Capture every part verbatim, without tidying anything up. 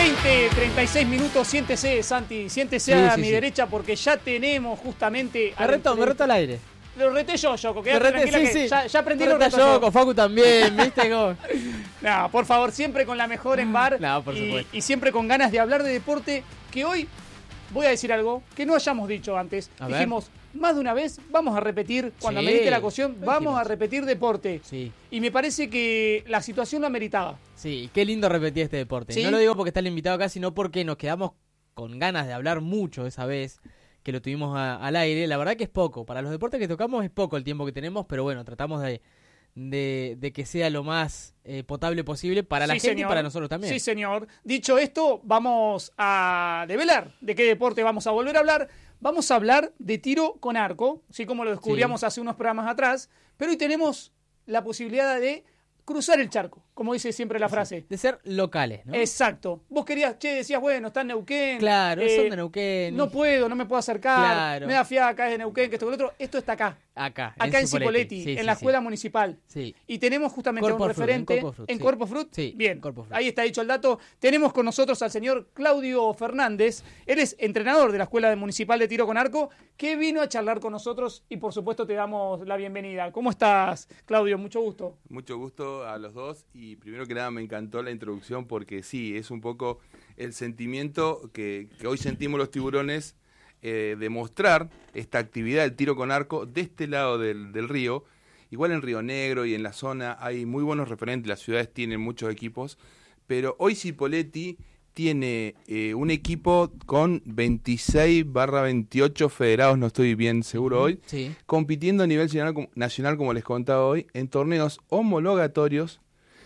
veinte, treinta y seis minutos, siéntese, Santi, siéntese sí, a sí, mi sí. derecha porque ya tenemos justamente... Me reto, me reto al aire. Lo reté yo, Yoko, quédate reté, tranquila sí, que sí. ya, ya aprendí lo lo reto yo. Con Facu también, ¿viste? Como... No, por favor, siempre con la mejor en bar no, por y, supuesto. y siempre con ganas de hablar de deporte, que hoy voy a decir algo que no hayamos dicho antes. A Dijimos, ver. más de una vez, vamos a repetir, cuando sí. amerite la ocasión, vamos dijimos. a repetir deporte. Sí. Y me parece que la situación lo ameritaba. Sí, qué lindo repetir este deporte. ¿Sí? No lo digo porque está el invitado acá, sino porque nos quedamos con ganas de hablar mucho esa vez que lo tuvimos a, al aire. La verdad que es poco. Para los deportes que tocamos es poco el tiempo que tenemos, pero bueno, tratamos de, de, de que sea lo más eh, potable posible para la sí, gente señor. y para nosotros también. Sí, señor. Dicho esto, vamos a develar de qué deporte vamos a volver a hablar. Vamos a hablar de tiro con arco, así como lo descubríamos sí. hace unos programas atrás, pero hoy tenemos la posibilidad de cruzar el charco, como dice siempre la frase. Sí, de ser locales, ¿no? Exacto. Vos querías, che, decías, bueno, está en Neuquén. Claro, eh, son de Neuquén. No puedo, no me puedo acercar. Claro. Me da fiaca, es de Neuquén, que esto con lo otro. Esto está acá. Acá, Acá en Cipolletti, sí, en sí, la escuela sí. municipal. Sí. Y tenemos justamente Corpo un referente Fruit, en Corpo Fruit. ¿En sí. Corpo Fruit? Sí, bien. Corpo Fruit. Ahí está dicho el dato. Tenemos con nosotros al señor Claudio Fernández. Él es entrenador de la Escuela Municipal de Tiro con Arco, que vino a charlar con nosotros y por supuesto te damos la bienvenida. ¿Cómo estás, Claudio? Mucho gusto. Mucho gusto a los dos y primero que nada me encantó la introducción porque sí, es un poco el sentimiento que, que hoy sentimos los tiburones. Eh, demostrar esta actividad del tiro con arco de este lado del, del río. Igual en Río Negro y en la zona hay muy buenos referentes, las ciudades tienen muchos equipos, pero hoy Cipolletti tiene eh, un equipo con veintiséis barra veintiocho federados, no estoy bien seguro hoy, sí. compitiendo a nivel nacional, como les contaba hoy, en torneos homologatorios.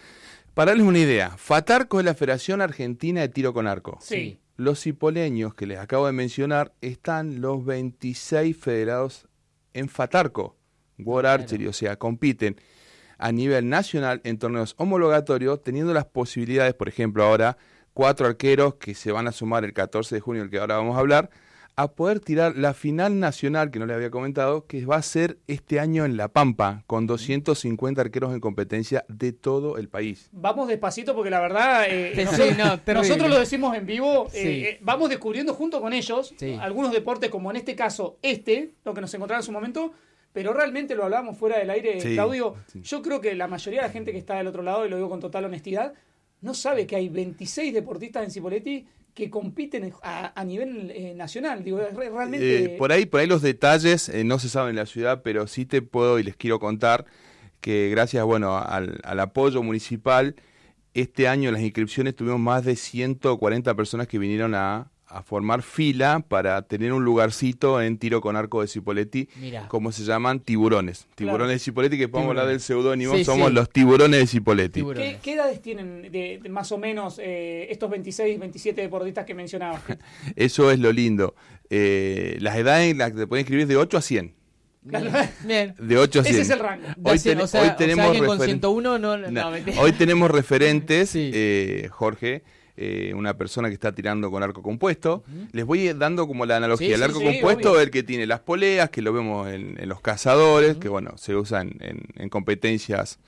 Para darles una idea, FATARCO es la Federación Argentina de Tiro con Arco. Sí. Los cipoleños que les acabo de mencionar están los veintiséis federados en FATARCO, World Archery, o sea, compiten a nivel nacional en torneos homologatorios, teniendo las posibilidades, por ejemplo, ahora cuatro arqueros que se van a sumar el catorce de junio, del que ahora vamos a hablar, a poder tirar la final nacional, que no les había comentado, que va a ser este año en La Pampa, con doscientos cincuenta arqueros en competencia de todo el país. Vamos despacito porque la verdad, eh, sí, nosotros, no, nosotros lo decimos en vivo, sí. eh, eh, vamos descubriendo junto con ellos sí. algunos deportes, como en este caso este, lo que nos encontraba en su momento, pero realmente lo hablábamos fuera del aire, sí, Claudio. Sí. Yo creo que la mayoría de la gente que está del otro lado, y lo digo con total honestidad, no sabe que hay veintiséis deportistas en Cipolletti que compiten a, a nivel eh, nacional. Digo, realmente... Eh, por ahí, por ahí los detalles eh, no se saben en la ciudad, pero sí te puedo y les quiero contar que gracias, bueno, al, al apoyo municipal, este año en las inscripciones tuvimos más de ciento cuarenta personas que vinieron a, a formar fila para tener un lugarcito en tiro con arco de Cipolletti, Mirá. como se llaman tiburones. Tiburones claro. de Cipolletti, que podemos hablar del seudónimo, sí, somos sí. los tiburones de Cipolletti. ¿Qué, ¿Qué edades tienen de, de más o menos eh, estos veintiséis, veintisiete deportistas que mencionabas? Eso es lo lindo. Eh, las edades en las que te pueden inscribir de ocho a cien. Bien. Bien. De ocho a cien. Ese es el rango. Hoy, ten, o sea, hoy tenemos o sea, con referen- ciento uno no, no, no, no hoy tenemos referentes, sí. eh, Jorge, eh, una persona que está tirando con arco compuesto. Uh-huh. Les voy dando como la analogía. Sí, el sí, arco sí, compuesto obvio. es el que tiene las poleas, que lo vemos en, en los cazadores, Uh-huh. que bueno, se usan en, en competencias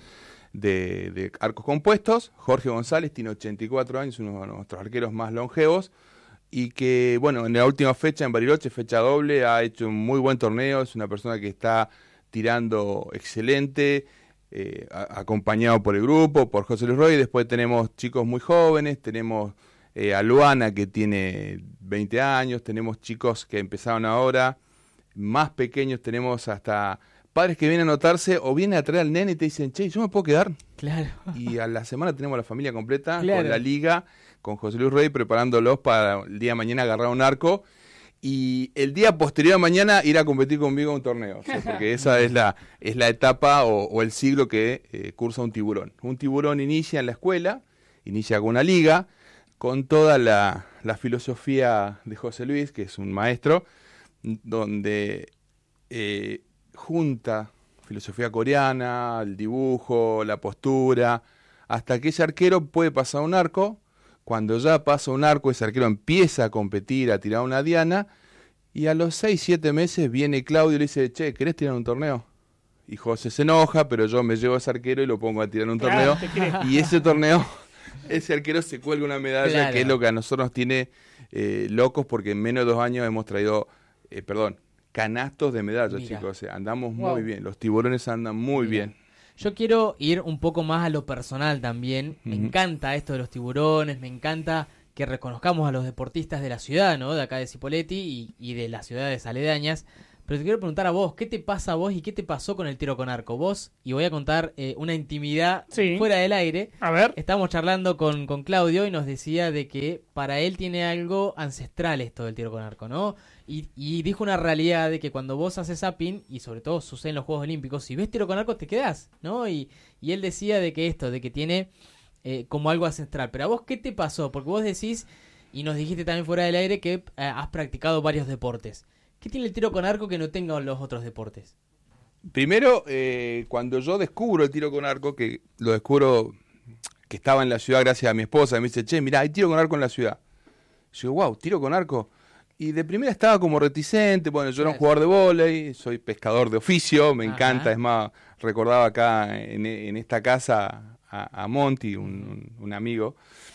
de, de arcos compuestos. Jorge González tiene ochenta y cuatro años, uno de nuestros arqueros más longevos. Y que, bueno, en la última fecha en Bariloche, fecha doble, ha hecho un muy buen torneo. Es una persona que está tirando excelente, eh, a, acompañado por el grupo, por José Luis Roy. Después tenemos chicos muy jóvenes, tenemos eh, a Luana, que tiene veinte años, tenemos chicos que empezaron ahora, más pequeños, tenemos hasta padres que vienen a anotarse o vienen a traer al nene y te dicen, che, ¿yo me puedo quedar? Claro. Y a la semana tenemos la familia completa, claro. con la liga, con José Luis Rey, preparándolos para el día de mañana agarrar un arco y el día posterior a mañana ir a competir conmigo en un torneo, o sea, porque esa es la es la etapa o, o el siglo que eh, cursa un tiburón. Un tiburón inicia en la escuela, inicia con una liga, con toda la, la filosofía de José Luis, que es un maestro, donde eh, junta filosofía coreana, el dibujo, la postura, hasta que ese arquero puede pasar un arco. Cuando ya pasa un arco, ese arquero empieza a competir, a tirar una diana, y a los seis, siete meses viene Claudio y le dice, che, ¿querés tirar un torneo? Y José se enoja, pero yo me llevo a ese arquero y lo pongo a tirar un claro, torneo, y ese torneo ese arquero se cuelga una medalla, Claro. que es lo que a nosotros nos tiene eh, locos, porque en menos de dos años hemos traído, eh, perdón, canastos de medallas, Mira. chicos. O sea, andamos Wow. muy bien, los tiburones andan muy Mira. bien. Yo quiero ir un poco más a lo personal también. Me Ujú. encanta esto de los tiburones, me encanta que reconozcamos a los deportistas de la ciudad, ¿no? De acá de Cipolletti y, y de las ciudades aledañas. Pero te quiero preguntar a vos, ¿qué te pasa a vos y qué te pasó con el tiro con arco? Vos, y voy a contar eh, una intimidad Sí. fuera del aire. A ver. Estábamos charlando con, con Claudio y nos decía de que para él tiene algo ancestral esto del tiro con arco, ¿no? Y, y dijo una realidad de que cuando vos haces zapping, y sobre todo sucede en los Juegos Olímpicos, si ves tiro con arco te quedás, ¿no? Y, y él decía de que esto, de que tiene eh, como algo ancestral. Pero a vos, ¿qué te pasó? Porque vos decís, y nos dijiste también fuera del aire, que eh, has practicado varios deportes. ¿Qué tiene el tiro con arco que no tengan los otros deportes? Primero, eh, cuando yo descubro el tiro con arco, que lo descubro que estaba en la ciudad gracias a mi esposa, me dice, che, mirá, hay tiro con arco en la ciudad. Yo digo, wow, tiro con arco. Y de primera estaba como reticente, bueno, yo era un jugador de vóley, soy pescador de oficio, me Ajá. encanta, es más, recordaba acá en, en esta casa a, a Monty, un, un, un amigo,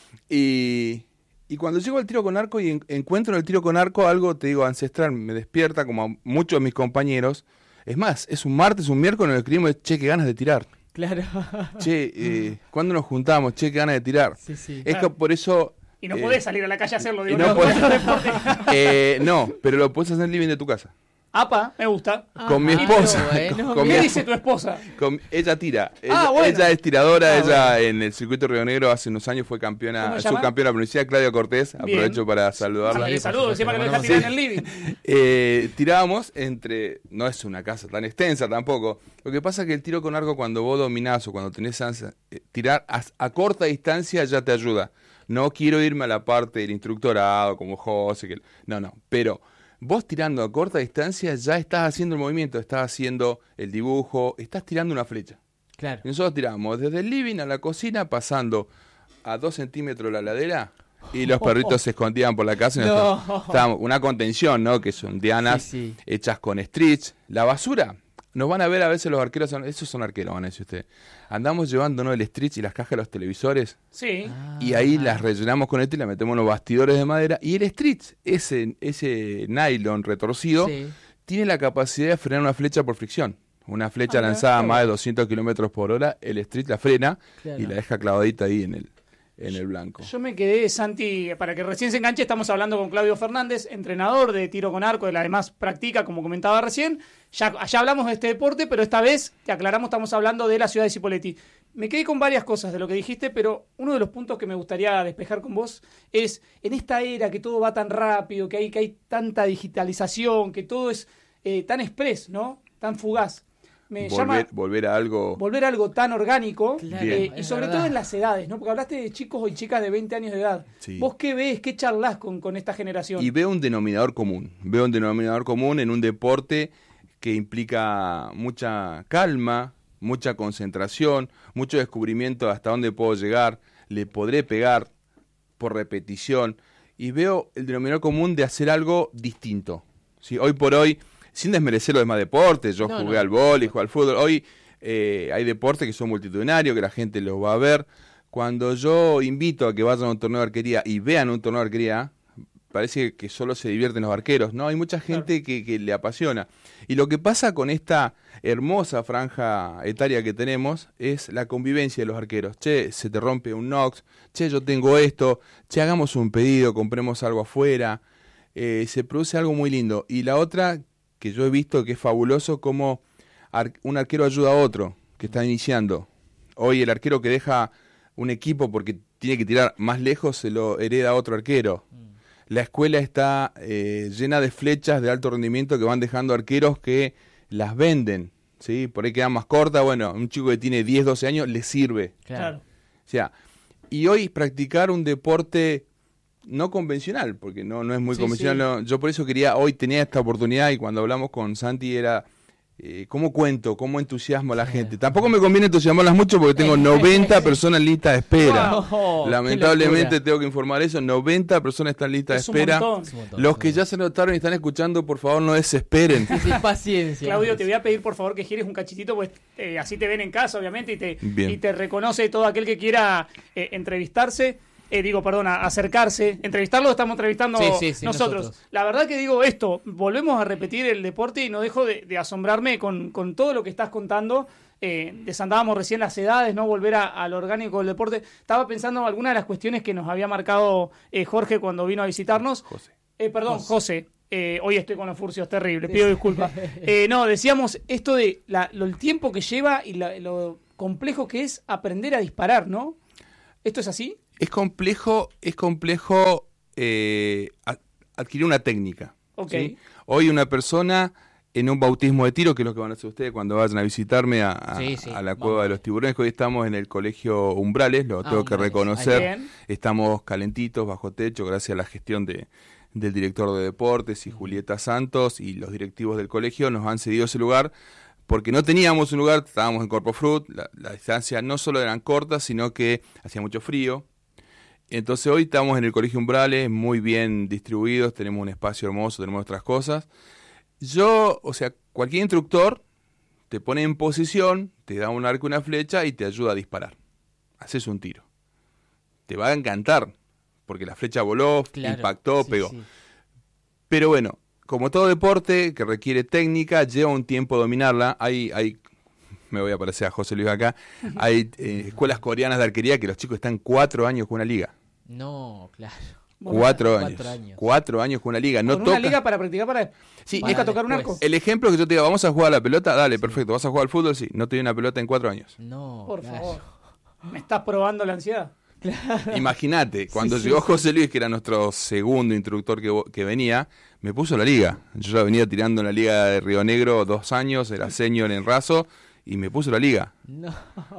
y, y cuando llego al tiro con arco y en, encuentro en el tiro con arco algo, te digo, ancestral, me despierta como a muchos de mis compañeros, es más, es un martes, un miércoles, nos escribimos, che, qué ganas de tirar, Claro. che, eh, ¿cuándo nos juntamos? Che, qué ganas de tirar. Sí, sí. Es que por eso... Y no eh, podés salir a la calle a hacerlo, digo, y no no, podés- otro deporte. Eh, no, pero lo puedes hacer en el living de tu casa. Apa, me gusta. Con mi Ajá, esposa. bueno, Con mi ¿Qué mira. dice tu esposa? Con- ella tira. Ella, Ah, bueno. ella es tiradora. Ah, ella bueno. en el circuito Río Negro hace unos años fue ¿Cómo campeona, se llama? subcampeona provincial, Claudia Cortés. Bien. Aprovecho para saludarla. Sí, por saludos, supuesto, encima que lo le dejas mandamos tirar en el living. Eh, tirábamos entre... No es una casa tan extensa tampoco. Lo que pasa es que el tiro con arco, cuando vos dominás o cuando tenés ansia, eh, tirar a, a corta distancia ya te ayuda. No quiero irme a la parte del instructorado como José. Que, no, no. Pero vos tirando a corta distancia ya estás haciendo el movimiento, estás haciendo el dibujo, estás tirando una flecha. Claro. Y nosotros tiramos desde el living a la cocina, pasando a dos centímetros la ladera, y los perritos se escondían por la casa. Y No. nosotros estábamos- una contención, ¿no? Que son dianas Sí, sí. hechas con stretch. La basura, nos van a ver a veces los arqueros, son- esos son arqueros, van a decir ustedes. Andamos llevando, ¿no? El stretch y las cajas de los televisores, Sí. Ah. y ahí las rellenamos con esto y las metemos en los bastidores de madera. Y el stretch, ese, ese nylon retorcido, Sí. tiene la capacidad de frenar una flecha por fricción. Una flecha Ah, mira, lanzada a qué más de bueno. doscientos kilómetros por hora, el street la frena Claro. y la deja clavadita ahí en el, en el blanco. Yo me quedé, Santi, para que recién se enganche, estamos hablando con Claudio Fernández, entrenador de tiro con arco, él además practica, como comentaba recién. Ya, ya hablamos de este deporte, pero esta vez, te aclaramos, estamos hablando de la ciudad de Cipolletti. Me quedé con varias cosas de lo que dijiste, pero uno de los puntos que me gustaría despejar con vos es, en esta era que todo va tan rápido, que hay, que hay tanta digitalización, que todo es eh, tan express, ¿no? Tan fugaz. Me llama Volver, volver a algo... volver a algo tan orgánico, Claro, eh, y es sobre verdad. todo en las edades, ¿no? Porque hablaste de chicos y chicas de veinte años de edad. Sí. ¿Vos qué ves, qué charlas con, con esta generación? Y veo un denominador común. Veo un denominador común en un deporte que implica mucha calma, mucha concentración, mucho descubrimiento de hasta dónde puedo llegar, le podré pegar por repetición. Y veo el denominador común de hacer algo distinto. ¿Sí? Hoy por hoy, sin desmerecer los demás deportes, yo No, jugué no. al vóley, jugué al fútbol. Hoy eh, hay deportes que son multitudinarios, que la gente los va a ver. Cuando yo invito a que vayan a un torneo de arquería y vean un torneo de arquería, parece que solo se divierten los arqueros. No, hay mucha gente que, que le apasiona. Y lo que pasa con esta hermosa franja etaria que tenemos es la convivencia de los arqueros. Che, se te rompe un Nox, che, yo tengo esto, che, hagamos un pedido, compremos algo afuera. Eh, se produce algo muy lindo. Y la otra, que yo he visto que es fabuloso, como ar- un arquero ayuda a otro que está iniciando. Hoy el arquero que deja un equipo porque tiene que tirar más lejos se lo hereda a otro arquero. La escuela está eh, llena de flechas de alto rendimiento que van dejando arqueros que las venden, ¿sí? Por ahí quedan más cortas. Bueno, un chico que tiene diez, doce años le sirve. Claro. O sea, y hoy practicar un deporte no convencional, porque no, no es muy Sí, convencional. sí. no. Yo por eso quería, hoy tenía esta oportunidad y cuando hablamos con Santi era Eh, ¿Cómo cuento? ¿Cómo entusiasmo a la gente? Tampoco me conviene entusiasmarlas mucho porque tengo noventa personas en lista de espera. Wow, Lamentablemente tengo que informar eso. noventa personas están en lista de Es un espera. montón. Es un montón, Los que sí. ya se anotaron y están escuchando, por favor, no desesperen. Sí, sí, paciencia. Claudio, te voy a pedir por favor que gires un cachitito, pues eh, así te ven en casa, obviamente, y te, Bien. y te reconoce todo aquel que quiera eh, entrevistarse. Eh, digo, perdón, a- acercarse. Entrevistarlo estamos entrevistando Sí, sí, sí, nosotros. nosotros. La verdad que digo esto, volvemos a repetir el deporte y no dejo de, de asombrarme con, con todo lo que estás contando. Eh, desandábamos recién las edades, ¿no? Volver a- al orgánico del deporte. Estaba pensando en algunas de las cuestiones que nos había marcado eh, Jorge cuando vino a visitarnos. José. Eh, perdón, José. Eh, hoy estoy con los furcios terribles, pido disculpas. Eh, no, decíamos esto de la- lo, el tiempo que lleva y la- lo complejo que es aprender a disparar, ¿no? ¿Esto es así? Es complejo, es complejo eh, a- adquirir una técnica. Ok. ¿sí? Hoy una persona en un bautismo de tiro, que es lo que van a hacer ustedes cuando vayan a visitarme a, a- Sí, sí, a la vamos. Cueva de los Tiburones, que hoy estamos en el colegio Umbrales, lo Ah, tengo que Umbrales. reconocer. Bien. Estamos calentitos, bajo techo, gracias a la gestión de, del director de deportes y Julieta Santos y los directivos del colegio nos han cedido ese lugar porque no teníamos un lugar, estábamos en Corpo Fruit, la, la distancia no solo eran cortas, sino que hacía mucho frío. Entonces hoy estamos en el Colegio Umbrales, muy bien distribuidos, tenemos un espacio hermoso, tenemos otras cosas. Yo, o sea, cualquier instructor te pone en posición, te da un arco y una flecha y te ayuda a disparar. Haces un tiro. Te va a encantar, porque la flecha voló, Claro, impactó, sí, pegó. sí. Pero bueno, como todo deporte que requiere técnica, lleva un tiempo dominarla. Hay, hay me voy a parecer a José Luis acá, hay eh, escuelas coreanas de arquería que los chicos están cuatro años con una liga. No, claro. Bueno, Cuatro años. cuatro años. Cuatro años con una liga. No Con toca. una liga para practicar, para Sí, nunca para tocar un después. arco. El ejemplo que yo te diga, vamos a jugar a la pelota, dale, perfecto. ¿Vas a jugar al fútbol? Sí. No te dio una pelota en cuatro años. No, Por claro. favor. ¿Me estás probando la ansiedad? Imagínate, cuando Sí, sí, llegó sí. José Luis, que era nuestro segundo instructor que, vo- que venía, me puso la liga. Yo ya venía tirando en la liga de Río Negro dos años, era senior en raso, y me puso la liga. No.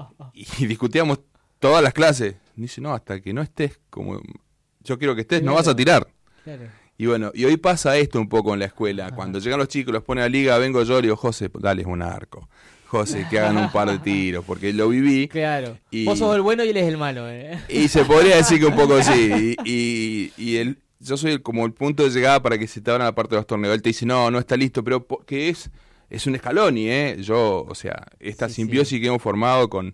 Y discutíamos todas las clases. Dice, no, hasta que no estés como yo quiero que estés, no Claro. vas a tirar. Claro. Y bueno, y hoy pasa esto un poco en la escuela. Cuando llegan los chicos, los ponen a la liga, vengo yo y digo, José, dale un arco. José, que hagan un par de tiros, porque lo viví. Claro. Y- Vos sos el bueno y él es el malo, ¿eh? Y se podría decir que un poco sí. Y, y, y el, yo soy el- como el punto de llegada para que se te abran la parte de los torneos. Él te dice, no, no está listo, pero po- que es es un escalón y, ¿eh? Yo, o sea, esta Sí, simbiosis sí. que hemos formado con,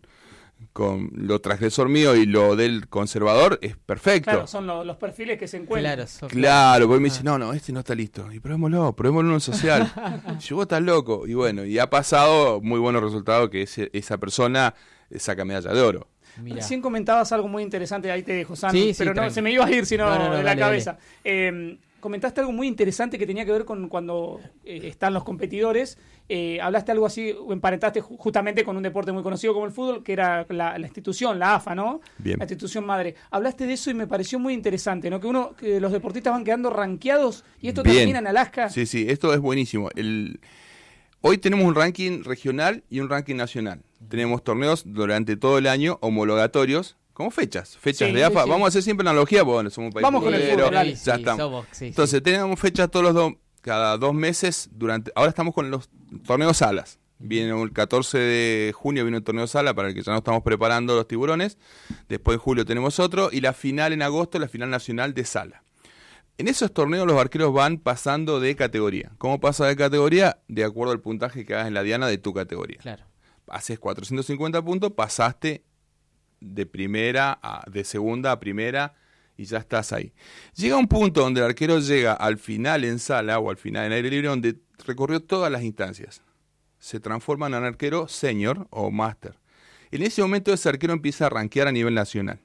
con lo transgresor mío y lo del conservador es perfecto. Claro, son lo- los perfiles que se encuentran. Claro, sos- Claro, porque me dice, Ah. no, no, este no está listo. Y probémoslo, probémoslo en un social. Y yo, vos estás loco. Y bueno, y ha pasado muy buenos resultados que ese- esa persona eh, saca medalla de oro. Mirá. Recién comentabas algo muy interesante, ahí te dejo, San, Sí, sí, pero no, tranqui. se me iba a ir sino No, no, no, de la dale, cabeza. Eh, comentaste algo muy interesante que tenía que ver con cuando eh, están los competidores. Eh, hablaste algo así, emparentaste ju- justamente con un deporte muy conocido como el fútbol, que era la, la institución, la A F A, ¿no? Bien. La institución madre. Hablaste de eso y me pareció muy interesante, ¿no? Que uno, que los deportistas van quedando rankeados y esto Bien. termina en Alaska. Sí, sí, esto es buenísimo. El... Hoy tenemos un ranking regional y un ranking nacional. Tenemos torneos durante todo el año homologatorios, como fechas, fechas Sí, de A F A. sí, sí. Vamos a hacer siempre analogía, porque bueno, somos un país Vamos con el futbolero, fútbol, dale. Sí, ya sí, estamos. somos- sí, sí. Entonces, tenemos fechas todos los dos, cada dos meses durante. Ahora estamos con los torneos salas. Viene el catorce de junio, viene un torneo sala para el que ya nos estamos preparando los tiburones. Después en julio tenemos otro. Y la final en agosto, la final nacional de sala. En esos torneos los arqueros van pasando de categoría. ¿Cómo pasa de categoría? De acuerdo al puntaje que hagas en la diana de tu categoría. Claro. Haces cuatrocientos cincuenta puntos, pasaste de primera a, de segunda a primera y ya estás ahí. Llega un punto donde el arquero llega al final en sala o al final en aire libre donde recorrió todas las instancias. Se transforma en un arquero senior o máster. En ese momento ese arquero empieza a rankear a nivel nacional.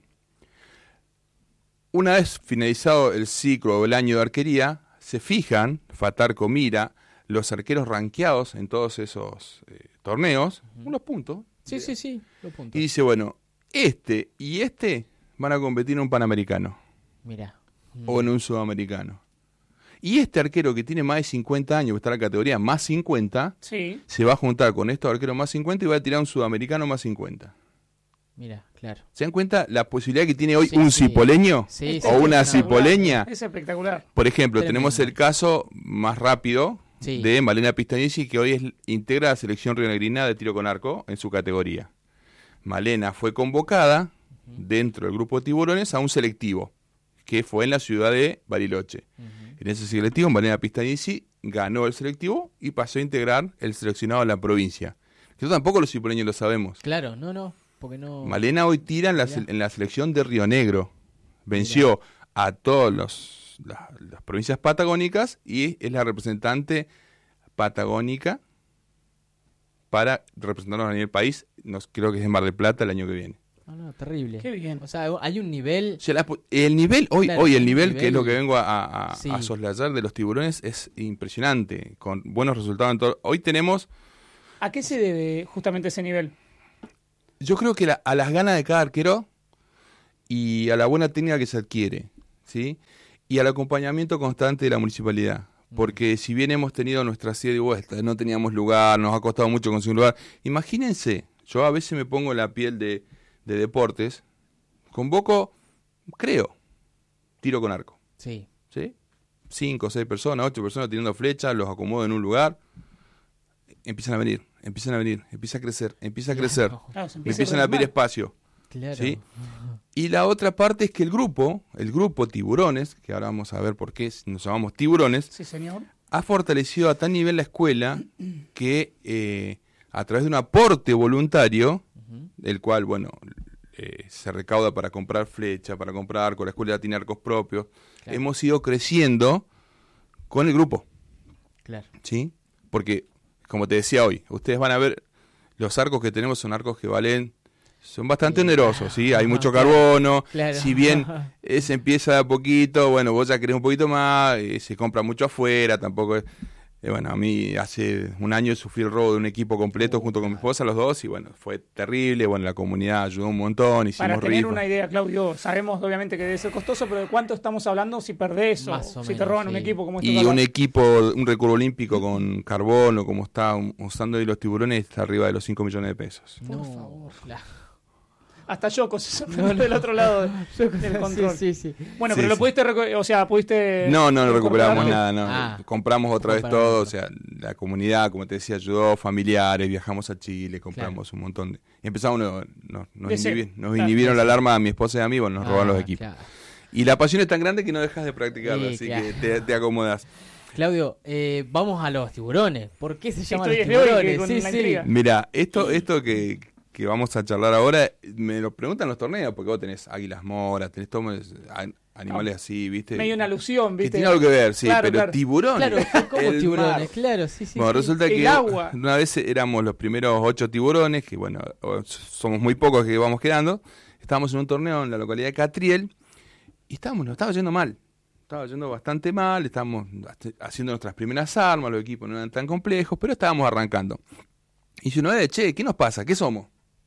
Una vez finalizado el ciclo o el año de arquería, se fijan, Fatarco mira, los arqueros rankeados en todos esos eh, torneos, unos puntos, Sí, sí, sí. Lo punto. y dice, bueno, este y este van a competir en un Panamericano Mirá. o en un Sudamericano. Y este arquero que tiene más de cincuenta años, que está en la categoría más cincuenta, Sí. se va a juntar con estos arqueros más cincuenta y va a tirar un Sudamericano más cincuenta. Mirá, claro. ¿Se dan cuenta la posibilidad que tiene hoy Sí, un sí. cipoleño? Sí, Es sí, o una no. espectacular. cipoleña. Es espectacular. Por ejemplo, Tremendo. tenemos el caso más rápido, sí. de Malena Pistagnesi, que hoy es, integra la selección rionegrina de tiro con arco en su categoría. Malena fue convocada uh-huh. dentro del grupo de tiburones a un selectivo, que fue en la ciudad de Bariloche. Uh-huh. En ese selectivo, Malena Pistagnesi ganó el selectivo y pasó a integrar el seleccionado de la provincia. Eso tampoco los cipureños lo sabemos. Claro, no, no, porque no... Malena hoy tira en la, en la selección de Río Negro. Venció Mirá. a todas los, las, las provincias patagónicas y es la representante patagónica para representarnos a nivel país. Nos, creo que es en Mar del Plata el año que viene. No, no, terrible. Qué bien. O sea, hay un nivel... La, el nivel, hoy, claro, hoy el nivel, nivel, que es lo que vengo a, a, sí. a soslayar de los tiburones, es impresionante, con buenos resultados en todo. Hoy tenemos... ¿A qué se debe justamente ese nivel? Yo creo que la, a las ganas de cada arquero y a la buena técnica que se adquiere, ¿sí? Y al acompañamiento constante de la municipalidad. Porque si bien hemos tenido nuestra ida y vuelta, no teníamos lugar, nos ha costado mucho conseguir lugar. Imagínense, yo a veces me pongo en la piel de, de deportes, convoco, creo, tiro con arco. Sí. ¿Sí? Cinco, seis personas, ocho personas tirando flechas, los acomodo en un lugar, empiezan a venir, empiezan a venir, empieza a crecer, empieza a crecer, claro, empieza empiezan a, a pedir espacio. Claro. ¿Sí? Y la otra parte es que el grupo, el grupo Tiburones, que ahora vamos a ver por qué nos llamamos Tiburones, sí, señor. Ha fortalecido a tal nivel la escuela que eh, a través de un aporte voluntario, uh-huh. el cual, bueno, eh, se recauda para comprar flecha, para comprar arco, la escuela tiene arcos propios, claro. hemos ido creciendo con el grupo. Claro. ¿Sí? Porque, como te decía hoy, ustedes van a ver, los arcos que tenemos son arcos que valen... Son bastante onerosos, ¿sí? Hay mucho carbono, claro. Si bien eh, se empieza de a poquito, bueno, vos ya querés un poquito más, eh, se compra mucho afuera, tampoco es... Eh, bueno, a mí hace un año sufrí el robo de un equipo completo junto con mi esposa, los dos, y bueno, fue terrible, bueno, la comunidad ayudó un montón, hicimos Para tener rifa. Una idea, Claudio, sabemos obviamente que debe ser costoso, pero ¿de cuánto estamos hablando si perdés o, o si menos, te roban sí. un equipo como este? Y un equipo, un recurvo olímpico con carbono, como está usando hoy los Tiburones, está arriba de los cinco millones de pesos. Por no, favor, claro. Hasta Yoko se sorprendió del otro lado del control. Sí, sí, sí. Bueno, sí, pero lo sí. pudiste, recu- o sea, pudiste... No, no, no recuperamos nada, no. Ah, compramos otra vez todo, o sea, la comunidad, como te decía, ayudó, familiares, viajamos a Chile, compramos claro. un montón de... Y empezamos, no, no, nos, inhibi- nos claro, inhibieron claro. la alarma a mi esposa y a mí, bueno, nos ah, robaron los equipos. Claro. Y la pasión es tan grande que no dejas de practicarla, sí, así claro. que te, te acomodas. Claudio, eh, vamos a los tiburones. ¿Por qué se llaman Estoy los tiburones? Sí, sí. Mira, esto, esto que... que vamos a charlar ahora, me lo preguntan los torneos, porque vos tenés águilas moras, tenés todos animales así, ¿viste? Medio una alusión, ¿viste? Que tiene algo que ver, sí, claro, pero claro. tiburones. Claro, como tiburones, mar. Claro, sí, sí. Bueno, sí. resulta el que agua. Una vez éramos los primeros ocho tiburones, que bueno, somos muy pocos que vamos quedando, estábamos en un torneo en la localidad de Catriel, y estábamos, nos estaba yendo mal. Estaba yendo bastante mal, estábamos haciendo nuestras primeras armas, los equipos no eran tan complejos, pero estábamos arrancando. Y si uno ve, che, ¿qué nos pasa? ¿Qué somos?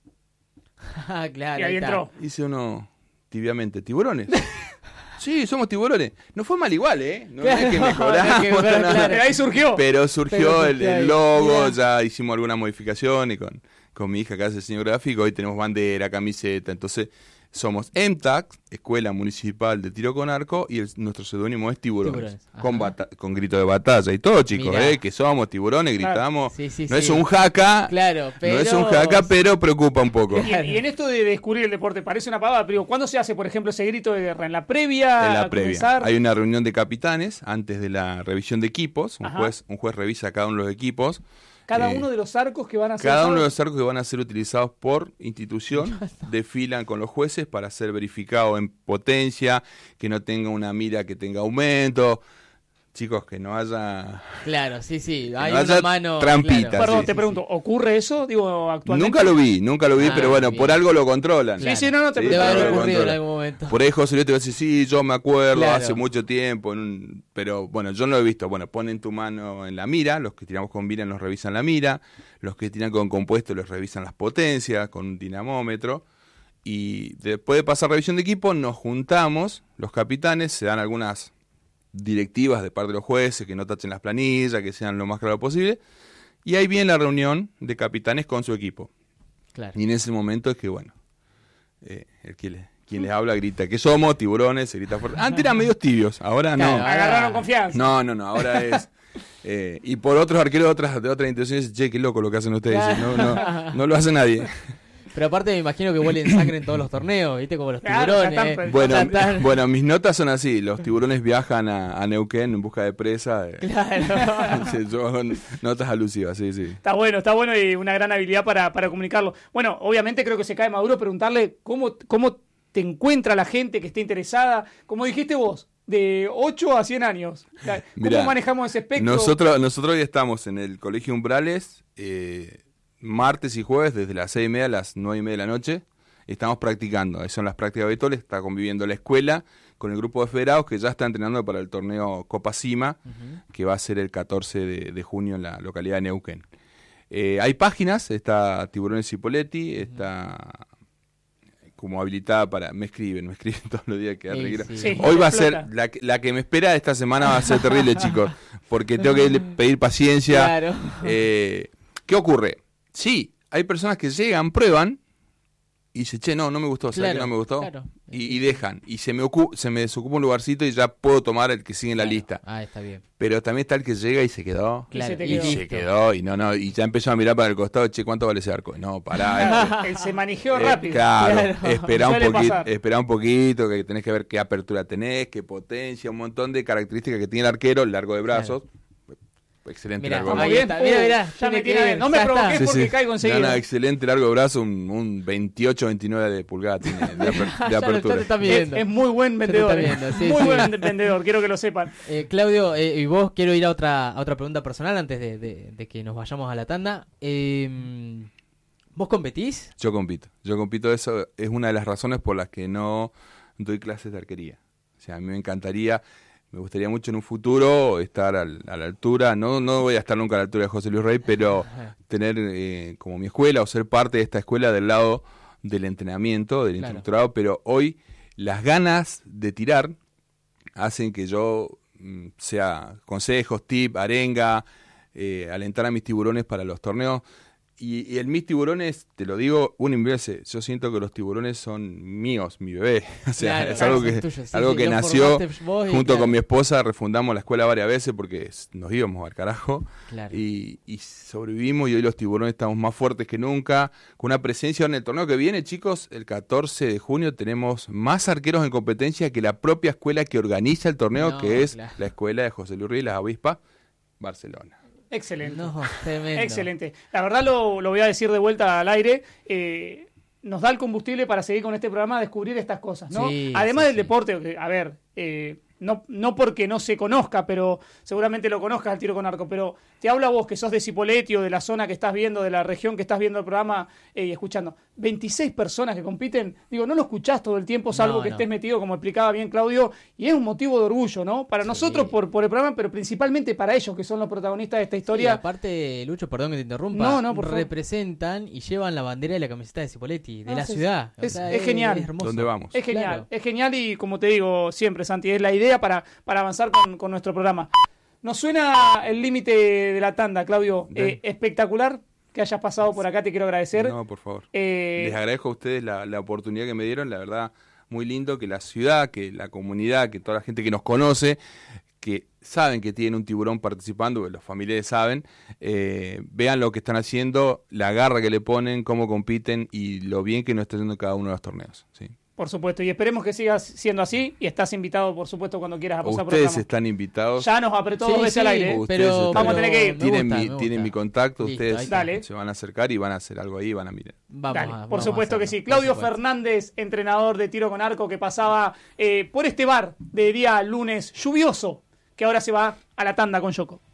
Ah, claro. Y ahí entró. Dice uno tibiamente, ¿tiburones? Sí, somos tiburones. No fue mal igual, ¿eh? No es que mejoramos. no, claro. Pero ahí surgió. Pero surgió Pero el, el logo, ya hicimos algunas modificaciones con, con mi hija que hace diseño gráfico. Hoy tenemos bandera, camiseta. Entonces, somos M T A C, Escuela Municipal de Tiro con Arco, y el, nuestro seudónimo es Tiburones. tiburones. Con, bata, con grito de batalla y todo, chicos, ¿eh? Que somos tiburones, gritamos. Sí, sí, no sí. es un jaca, claro, pero... no es un jaca, pero preocupa un poco. Y, y en esto de descubrir el deporte, parece una pavada, pero ¿cuándo se hace, por ejemplo, ese grito de guerra? ¿En la previa? En la previa. Comenzar? Hay una reunión de capitanes antes de la revisión de equipos. Un juez, un juez revisa cada uno de los equipos. Cada uno de los arcos que van a ser Cada uno de los arcos que van a ser utilizados por institución desfilan con los jueces para ser verificado en potencia, que no tenga una mira que tenga aumento. Chicos, que no haya... Claro, sí, sí. Hay no una mano... trampita. Claro. Perdón, sí, te sí, pregunto, sí. ¿ocurre eso? Digo, actualmente. Nunca lo vi, nunca lo vi, ah, pero bueno, bien. por algo lo controlan. Claro. Sí, sí, no, no, te sí, Debe haber lo ocurrido en controlan. algún momento. Por ahí José Luis te va a decir, sí, yo me acuerdo, Claro. hace mucho tiempo, en un... pero bueno, yo no lo he visto. Bueno, ponen tu mano en la mira, los que tiramos con vira nos revisan la mira, los que tiran con compuesto les revisan las potencias con un dinamómetro, y después de pasar revisión de equipo nos juntamos, los capitanes, se dan algunas directivas de parte de los jueces, que no tachen las planillas, que sean lo más claro posible, y ahí viene la reunión de capitanes con su equipo. Claro. Y en ese momento es que, bueno, eh, el que le, quien les habla grita que somos tiburones, se grita fuerte. Antes eran medios tibios, ahora no. Claro, Agarraron confianza. No, no, no, ahora es... Eh, y por otros arqueros de otras, de otras instituciones, che, qué loco lo que hacen ustedes. No, no, no lo hace nadie. Pero aparte me imagino que huelen sangre en todos los torneos, ¿viste? Como los Claro, tiburones. ya están- ¿eh? Bueno, Ya están- bueno, mis notas son así. Los tiburones viajan a, a Neuquén en busca de presa. eh. Claro. Sí, yo hago notas alusivas, sí, sí. Está bueno, está bueno y una gran habilidad para, para comunicarlo. Bueno, obviamente creo que se cae maduro preguntarle cómo, cómo te encuentra la gente que esté interesada. Como dijiste vos, de ocho a cien años. ¿Cómo Mirá, manejamos ese espectro? Nosotros, nosotros hoy estamos en el Colegio Umbrales, eh, martes y jueves, desde las seis y media a las nueve y media de la noche. Estamos practicando, esas son las prácticas habituales. Está conviviendo la escuela con el grupo de federados que ya está entrenando para el torneo Copa Cima, uh-huh. que va a ser el catorce de, de junio en la localidad de Neuquén. Eh, hay páginas, está Tiburones Cipolletti, uh-huh. está como habilitada para... Me escriben, me escriben todos los días que sí, sí. Sí, Hoy va a explota. ser... La, la que me espera esta semana va a ser terrible, chicos, porque tengo que pedir paciencia. Claro. Eh, ¿Qué ocurre? Sí, hay personas que llegan, prueban, y dicen, che, no, no me gustó, ¿sabes Claro, que no me gustó? claro. Y, y dejan, y se me, ocu- se me desocupa un lugarcito y ya puedo tomar el que sigue en la Claro. lista. Ah, está bien. Pero también está el que llega y se quedó. Claro. se te Y quedó. se quedó, y no, no, y ya empezó a mirar para el costado, che, ¿cuánto vale ese arco? No, pará. Él se manejó Eh, rápido. Claro, Claro. espera un, Suele poquito, pasar. espera un poquito, que tenés que ver qué apertura tenés, qué potencia, un montón de características que tiene el arquero, largo de brazos. Excelente Mirá, largo de ahí brazos. está, mirá, mirá, ya tiene me que tiene- ver, no me ya provoques está. porque caigo enseguida. No, no, excelente largo de brazo, un, un veintiocho veintinueve de pulgada tiene de, aper- de Ya lo- ya apertura. te están Es, viendo. es muy buen te está vendedor. eh. viendo, sí, muy sí. buen vendedor, quiero que lo sepan. Eh, Claudio, eh, y vos quiero ir a otra a otra pregunta personal antes de, de- de que nos vayamos a la tanda. Eh, ¿Vos competís? Yo compito, yo compito, eso es una de las razones por las que no doy clases de arquería. O sea, a mí me encantaría, me gustaría mucho en un futuro estar al- a la altura, no no voy a estar nunca a la altura de José Luis Rey, pero tener eh, como mi escuela o ser parte de esta escuela del lado del entrenamiento, del Claro. instructorado, pero hoy las ganas de tirar hacen que yo mm, sea consejos, tip, arenga, eh, alentar a mis tiburones para los torneos. Y, y el mis tiburones, te lo digo una y mil veces, yo siento que los tiburones son míos, mi bebé. O sea, Claro, es claro, algo son que, tuyos, sí, algo sí, que lo nació formaste vos y junto claro. con mi esposa, refundamos la escuela varias veces porque s- nos íbamos al carajo. Claro. Y, y sobrevivimos y hoy los tiburones estamos más fuertes que nunca, con una presencia en el torneo que viene, chicos, el catorce de junio tenemos más arqueros en competencia que la propia escuela que organiza el torneo, No, que es claro. la escuela de José Luis Ruiz, Las Avispas, Barcelona. Excelente. No, tremendo. Excelente. La verdad lo, lo voy a decir de vuelta al aire. eh, nos da el combustible para seguir con este programa a descubrir estas cosas, ¿no? Sí, Además sí, del sí. deporte, que, a ver, eh, no, no porque no se conozca, pero seguramente lo conozcas al tiro con arco, pero te hablo a vos que sos de Cipolletti o de la zona que estás viendo, de la región que estás viendo el programa eh, y escuchando. veintiséis personas que compiten, digo, no lo escuchás todo el tiempo, salvo No, que no. estés metido, como explicaba bien Claudio, y es un motivo de orgullo, ¿no? Para Sí. nosotros por, por el programa, pero principalmente para ellos, que son los protagonistas de esta Y historia. aparte, Lucho, perdón que te interrumpa, No, no, por favor. representan y llevan la bandera y la camiseta de Cipolletti, de Ah, la sí, ciudad. es- es genial. hermoso. ¿Dónde vamos? Es genial, Claro. es genial y como te digo siempre, Santi, es la idea para, para avanzar con, con nuestro programa. Nos suena el límite de la tanda, Claudio. Dale. Eh, espectacular que hayas pasado por acá, te quiero agradecer. No, por favor. Eh, Les agradezco a ustedes la, la oportunidad que me dieron, la verdad, muy lindo que la ciudad, que la comunidad, que toda la gente que nos conoce, que saben que tienen un tiburón participando, que los familiares saben, eh, vean lo que están haciendo, la garra que le ponen, cómo compiten y lo bien que nos está yendo cada uno de los torneos. ¿sí? por supuesto, y esperemos que sigas siendo así y estás invitado, por supuesto, cuando quieras a pasar por Ustedes acá. están invitados. Ya nos apretó Sí, dos veces sí, al aire. ¿eh? Ustedes pero, están- Vamos a tener que ir. me Tienen, gusta, mi, me tienen gusta. mi contacto, Listo, ustedes ahí está. Dale. se van a acercar y van a hacer algo ahí y van a mirar. Vamos Dale, a- por vamos a supuesto que hacerlo, sí. por Claudio supuesto. Fernández, entrenador de tiro con arco, que pasaba eh, por este bar de día lunes lluvioso, que ahora se va a la tanda con Yoko.